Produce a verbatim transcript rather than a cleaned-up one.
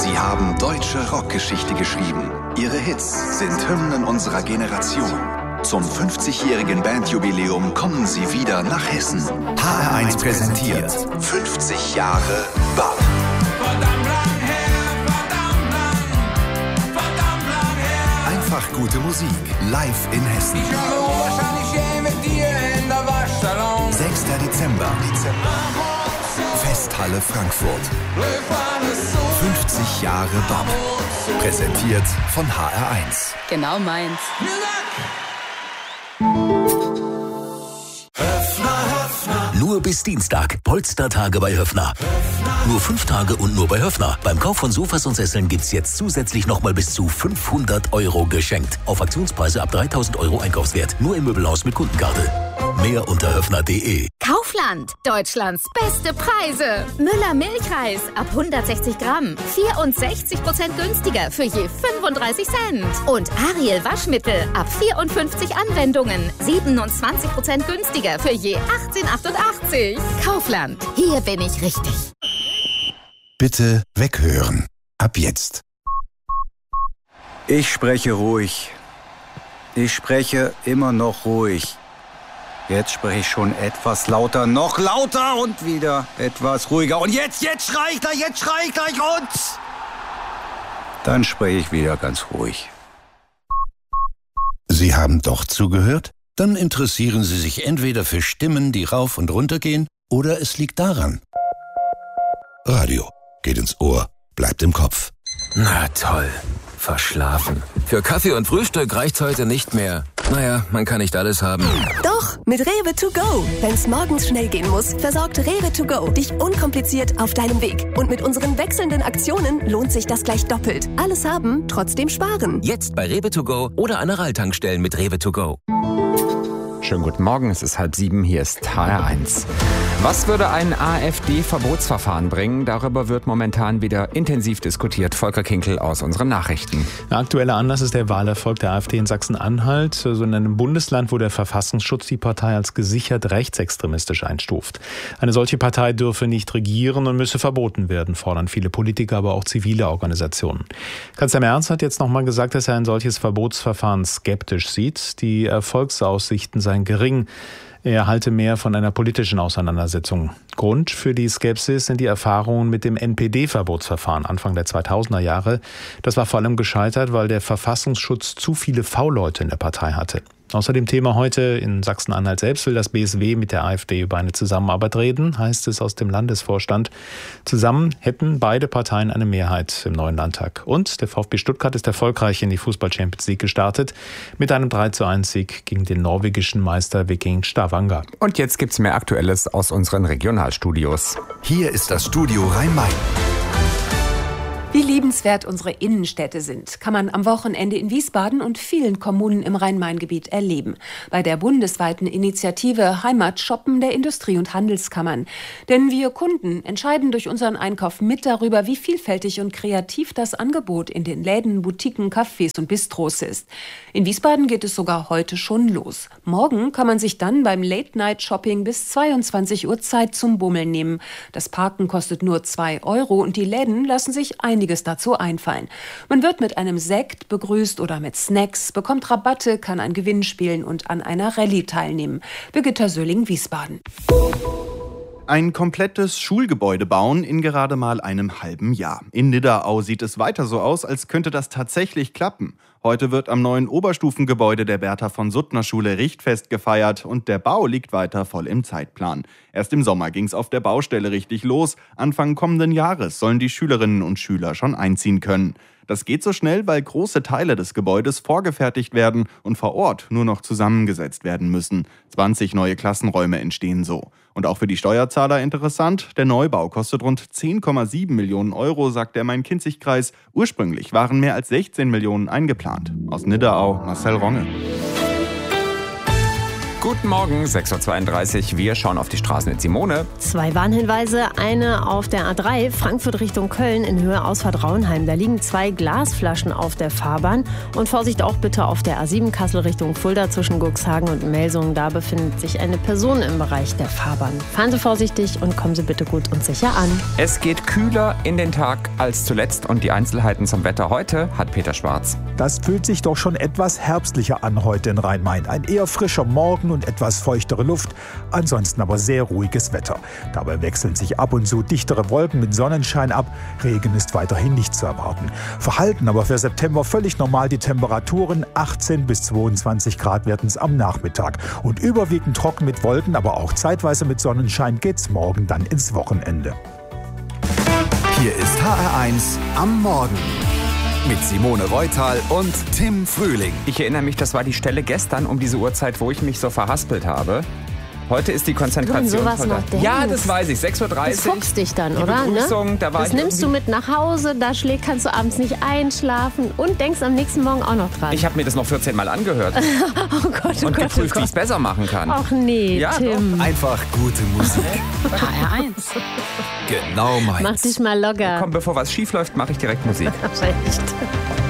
Sie haben deutsche Rockgeschichte geschrieben. Ihre Hits sind Hymnen unserer Generation. Zum fünfzigjährigen Bandjubiläum kommen Sie wieder nach Hessen. H R eins präsentiert fünfzig Jahre B A P. Verdammt lang her, verdammt lang, verdammt lang her. Einfach gute Musik, live in Hessen. Ich habe wahrscheinlich je mit dir in der Waschsalon. sechster Dezember. Festhalle Frankfurt. fünfzig Jahre B A P. Präsentiert von H R eins. Genau meins. Nur bis Dienstag. Polstertage bei Höffner. Nur fünf Tage und nur bei Höffner. Beim Kauf von Sofas und Sesseln gibt's jetzt zusätzlich nochmal bis zu fünfhundert Euro geschenkt. Auf Aktionspreise ab dreitausend Euro Einkaufswert. Nur im Möbelhaus mit Kundenkarte. Mehr unter höffner punkt de. Kaufland. Deutschlands beste Preise. Müller Milchreis ab hundertsechzig Gramm. vierundsechzig Prozent günstiger für je fünfunddreißig Cent. Und Ariel Waschmittel ab vierundfünfzig Anwendungen. siebenundzwanzig Prozent günstiger für je achtzehn Komma achtundachtzig. Kaufland. Hier bin ich richtig. Bitte weghören. Ab jetzt. Ich spreche ruhig. Ich spreche immer noch ruhig. Jetzt spreche ich schon etwas lauter, noch lauter und wieder etwas ruhiger. Und jetzt, jetzt schrei ich gleich, jetzt schrei ich gleich und... Dann spreche ich wieder ganz ruhig. Sie haben doch zugehört? Dann interessieren Sie sich entweder für Stimmen, die rauf und runter gehen, oder es liegt daran. Radio geht ins Ohr, bleibt im Kopf. Na toll, verschlafen. Für Kaffee und Frühstück reicht's heute nicht mehr. Naja, man kann nicht alles haben. Doch, mit Rewe to go. Wenn's morgens schnell gehen muss, versorgt Rewe to go dich unkompliziert auf deinem Weg. Und mit unseren wechselnden Aktionen lohnt sich das gleich doppelt. Alles haben, trotzdem sparen. Jetzt bei Rewe to go oder an der Rall-Tankstellen mit Rewe to go. Schönen guten Morgen, es ist halb sieben, hier ist H R eins. Was würde ein AfD-Verbotsverfahren bringen? Darüber wird momentan wieder intensiv diskutiert. Volker Kinkel aus unseren Nachrichten. Der aktuelle Anlass ist der Wahlerfolg der AfD in Sachsen-Anhalt, so in einem Bundesland, wo der Verfassungsschutz die Partei als gesichert rechtsextremistisch einstuft. Eine solche Partei dürfe nicht regieren und müsse verboten werden, fordern viele Politiker, aber auch zivile Organisationen. Kanzler Merz hat jetzt nochmal gesagt, dass er ein solches Verbotsverfahren skeptisch sieht. Die Erfolgsaussichten seien gering. Er halte mehr von einer politischen Auseinandersetzung. Grund für die Skepsis sind die Erfahrungen mit dem N P D-Verbotsverfahren Anfang der zweitausender Jahre. Das war vor allem gescheitert, weil der Verfassungsschutz zu viele V-Leute in der Partei hatte. Außerdem Thema heute in Sachsen-Anhalt selbst will das B S W mit der AfD über eine Zusammenarbeit reden, heißt es aus dem Landesvorstand. Zusammen hätten beide Parteien eine Mehrheit im neuen Landtag. Und der VfB Stuttgart ist erfolgreich in die Fußball-Champions League gestartet mit einem drei zu eins Sieg gegen den norwegischen Meister Viking Stavanger. Und jetzt gibt's mehr Aktuelles aus unseren Regionalstudios. Hier ist das Studio Rhein-Main. Wie liebenswert unsere Innenstädte sind, kann man am Wochenende in Wiesbaden und vielen Kommunen im Rhein-Main-Gebiet erleben. Bei der bundesweiten Initiative Heimatshoppen der Industrie- und Handelskammern. Denn wir Kunden entscheiden durch unseren Einkauf mit darüber, wie vielfältig und kreativ das Angebot in den Läden, Boutiquen, Cafés und Bistros ist. In Wiesbaden geht es sogar heute schon los. Morgen kann man sich dann beim Late-Night-Shopping bis zweiundzwanzig Uhr Zeit zum Bummeln nehmen. Das Parken kostet nur zwei Euro und die Läden lassen sich einiges dazu einfallen. Man wird mit einem Sekt begrüßt oder mit Snacks, bekommt Rabatte, kann ein Gewinn spielen und an einer Rallye teilnehmen. Birgitta Söhling, Wiesbaden. Ein komplettes Schulgebäude bauen in gerade mal einem halben Jahr. In Nidderau sieht es weiter so aus, als könnte das tatsächlich klappen. Heute wird am neuen Oberstufengebäude der Bertha von Suttner Schule Richtfest gefeiert und der Bau liegt weiter voll im Zeitplan. Erst im Sommer ging es auf der Baustelle richtig los. Anfang kommenden Jahres sollen die Schülerinnen und Schüler schon einziehen können. Das geht so schnell, weil große Teile des Gebäudes vorgefertigt werden und vor Ort nur noch zusammengesetzt werden müssen. zwanzig neue Klassenräume entstehen so. Und auch für die Steuerzahler interessant, der Neubau kostet rund zehn Komma sieben Millionen Euro, sagt der Main-Kinzig-Kreis. Ursprünglich waren mehr als sechzehn Millionen eingeplant. Aus Nidderau, Marcel Ronge. Guten Morgen, sechs Uhr zweiunddreißig. Wir schauen auf die Straßen mit Simone. Zwei Warnhinweise, eine auf der A drei, Frankfurt Richtung Köln in Höhe Ausfahrt Rauenheim. Da liegen zwei Glasflaschen auf der Fahrbahn. Und Vorsicht auch bitte auf der A sieben Kassel Richtung Fulda zwischen Guxhagen und Melsungen. Da befindet sich eine Person im Bereich der Fahrbahn. Fahren Sie vorsichtig und kommen Sie bitte gut und sicher an. Es geht kühler in den Tag als zuletzt und die Einzelheiten zum Wetter heute hat Peter Schwarz. Das fühlt sich doch schon etwas herbstlicher an heute in Rhein-Main. Ein eher frischer Morgen und etwas feuchtere Luft, ansonsten aber sehr ruhiges Wetter. Dabei wechseln sich ab und zu dichtere Wolken mit Sonnenschein ab. Regen ist weiterhin nicht zu erwarten. Verhalten aber für September völlig normal die Temperaturen. achtzehn bis zweiundzwanzig Grad werden es am Nachmittag. Und überwiegend trocken mit Wolken, aber auch zeitweise mit Sonnenschein geht's morgen dann ins Wochenende. Hier ist H R eins am Morgen. Mit Simone Reutal und Tim Frühling. Ich erinnere mich, das war die Stelle gestern um diese Uhrzeit, wo ich mich so verhaspelt habe. Heute ist die Konzentration Du an sowas noch denkst. Ja, das weiß ich. sechs Uhr dreißig. Das fuchst dich dann, die oder? Begrüßung, Ne? da war das ich nimmst du mit nach Hause, da schlägt, kannst du abends nicht einschlafen und denkst am nächsten Morgen auch noch dran. Ich habe mir das noch vierzehn Mal angehört. oh Gott, oh und Gott, geprüft, oh wie ich es besser machen kann. Ach nee, ja, Tim. Doch. Einfach gute Musik. H R eins. Genau meins. Mach dich mal locker. Komm, bevor was schief läuft, mache ich direkt Musik. Echt.